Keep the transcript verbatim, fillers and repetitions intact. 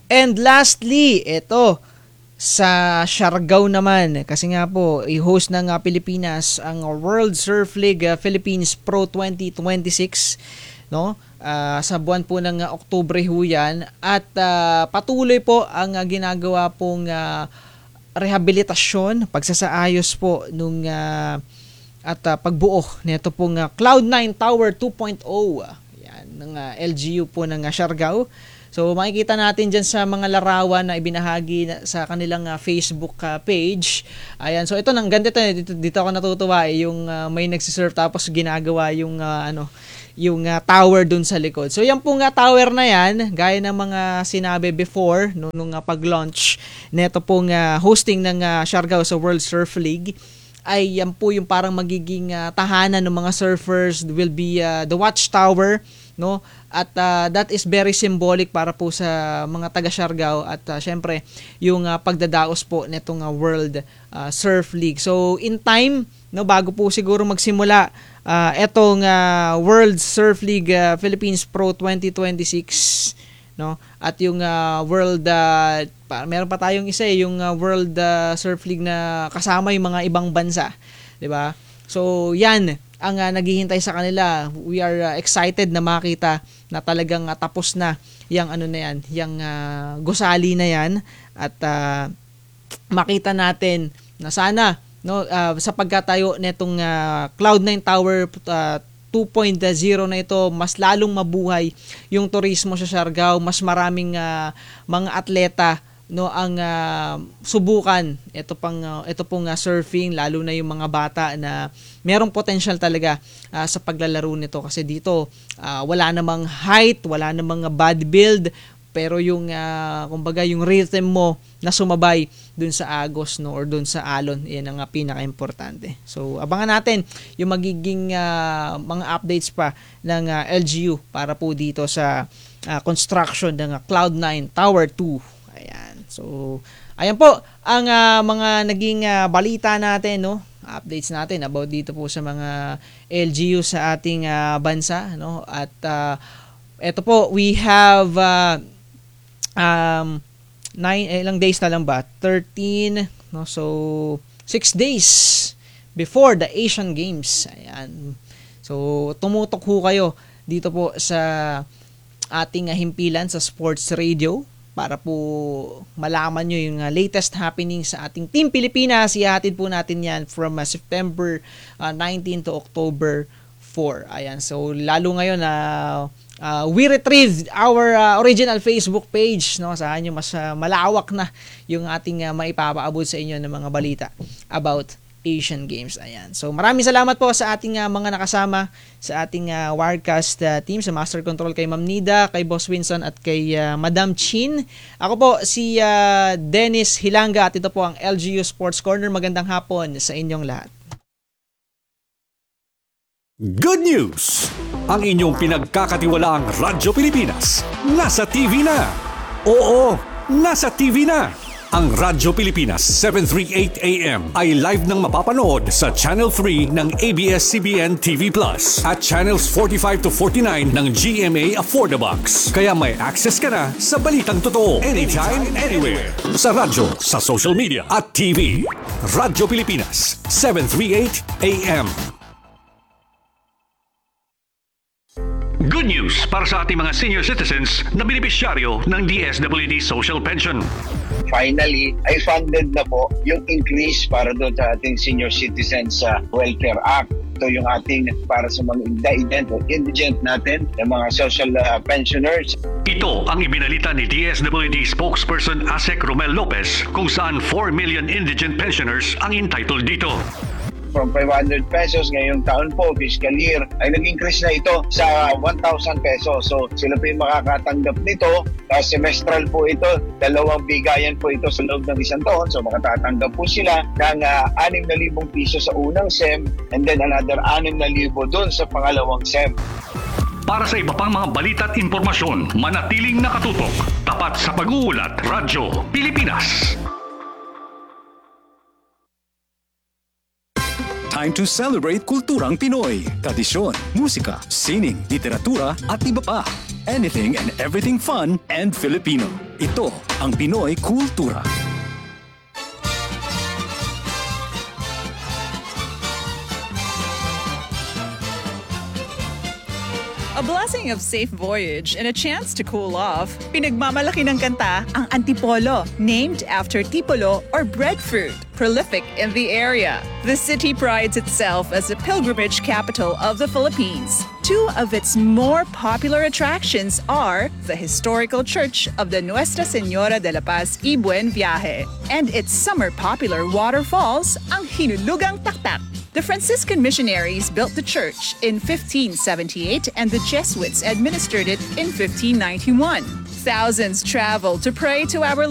And lastly, ito, sa Siargao naman, kasi nga po, i-host ng uh, Pilipinas ang World Surf League uh, Philippines Pro twenty twenty-six, no? Uh, sa buwan po ng uh, Oktubre ho yan. At uh, patuloy po ang uh, ginagawa pong uh, rehabilitasyon, pagsasaayos po nung uh, at uh, pagbuo nito pong uh, Cloud nine Tower two point oh. Yan, ng uh, L G U po ng uh, Siargao. So makikita natin dyan sa mga larawan na ibinahagi na, sa kanilang uh, Facebook uh, page. Ayan, so ito nang ganda ito, dito, dito ako natutuwa eh, yung uh, may nagsisurf tapos ginagawa yung uh, ano, yung uh, tower dun sa likod. So yan pong uh, tower na yan, gaya ng mga sinabi before nung, nung uh, pag-launch neto pong uh, hosting ng uh, Siargao sa World Surf League, ay yan po yung parang magiging uh, tahanan ng mga surfers, will be uh, the watchtower, no? At uh, that is very symbolic para po sa mga taga Siargao at uh, syempre yung uh, pagdadaos po nitong uh, World uh, Surf League. So in time, no, bago po siguro magsimula uh, etong uh, World Surf League uh, Philippines Pro twenty twenty-six, no? At yung uh, World uh, pa, meron pa tayong isa eh, yung uh, World uh, Surf League na kasama yung mga ibang bansa, 'di ba? So yan ang uh, naghihintay sa kanila. We are uh, excited na makita na talagang uh, tapos na yung ano na yan, yung uh, gusali na yan, at uh, makita natin na sana, no, uh, sa pagkatayo nitong uh, Cloud nine Tower uh, two point oh na ito, mas lalong mabuhay yung turismo sa Siargao, mas maraming uh, mga atleta, no, ang uh, subukan ito pang uh, ito pong uh, surfing, lalo na yung mga bata na merong potential talaga uh, sa paglalaro nito, kasi dito uh, wala namang height, wala namang body build, pero yung uh, kumbaga yung rhythm mo na sumabay dun sa agos, no, or dun sa alon, yan ang uh, pinaka-importante. So abangan natin yung magiging uh, mga updates pa ng uh, L G U para po dito sa uh, construction ng uh, Cloud nine Tower two. Ayan. So, ayan po ang uh, mga naging uh, balita natin, no? Updates natin about dito po sa mga L G U sa ating uh, bansa, no? At uh, eto po, we have uh, um nine eh, ilang days na lang ba? thirteen, no? So, six days before the Asian Games. Ayan. So, tumutok ho kayo dito po sa ating uh, himpilan sa Sports Radio para po malaman nyo yung uh, latest happening sa ating Team Pilipinas. Ihatid po natin yan from uh, September uh, nineteen to October four. Ayan, so lalo ngayon na uh, uh, we retrieved our uh, original Facebook page, no? Saan nyo mas uh, malawak na yung ating uh, maipapaabot sa inyo ng mga balita about Asian Games. Ayan. So maraming salamat po sa ating uh, mga nakasama sa ating uh, Wirecast uh, team, sa Master Control kay Ma'am Nida, kay Boss Winson at kay uh, Madam Chin. Ako po si uh, Dennis Hilanga at ito po ang L G U Sports Corner. Magandang hapon sa inyong lahat. Good news! Ang inyong pinagkakatiwalaang Radyo Pilipinas nasa T V na. Oo, nasa T V na. Ang Radyo Pilipinas seven thirty-eight A M ay live nang mapapanood sa Channel three ng A B S C B N T V Plus at Channels forty-five to forty-nine ng G M A Affordabox. Kaya may access ka na sa balitang totoo anytime, anywhere. Sa radyo, sa social media at T V. Radyo Pilipinas seven thirty-eight A M. Good news para sa ating mga senior citizens na benepisyaryo ng D S W D Social Pension. Finally, ay funded na po yung increase para doon sa ating Senior Citizens uh, Welfare Act. Ito yung ating para sa mga indigent o indigent natin, yung mga social uh, pensioners. Ito ang ibinalita ni D S W D spokesperson Asek Romel Lopez kung saan four million indigent pensioners ang entitled dito. From five hundred pesos ngayong taon po, fiscal year, ay nag-increase na ito sa one thousand pesos. So sila po yung makakatanggap nito. Uh, semestral po ito, dalawang bigayan po ito sa loob ng isang taon. So makatatanggap po sila ng uh, six thousand piso sa unang S E M and then another six thousand doon sa pangalawang S E M. Para sa iba pang mga balita at impormasyon, manatiling nakatutok. Tapat sa pag-uulat, Radyo Pilipinas. Time to celebrate kulturang Pinoy, tradisyon, musika, sining, literatura at iba pa. Anything and everything fun and Filipino. Ito ang Pinoy Kultura. A blessing of safe voyage and a chance to cool off. Pinagmamalaki ng kanta ang Antipolo, named after tipolo or breadfruit, prolific in the area. The city prides itself as the pilgrimage capital of the Philippines. Two of its more popular attractions are the historical church of the Nuestra Señora de la Paz y Buen Viaje and its summer popular waterfalls, ang Hinulugang Taktak. The Franciscan missionaries built the church in fifteen seventy-eight and the Jesuits administered it in fifteen ninety-one. Thousands travel to pray to Our